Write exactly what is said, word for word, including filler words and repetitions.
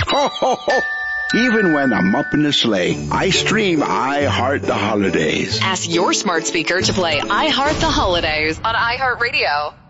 Ho, ho, ho! Even when I'm up in the sleigh, I stream I Heart the Holidays. Ask your smart speaker to play I Heart the Holidays on iHeartRadio.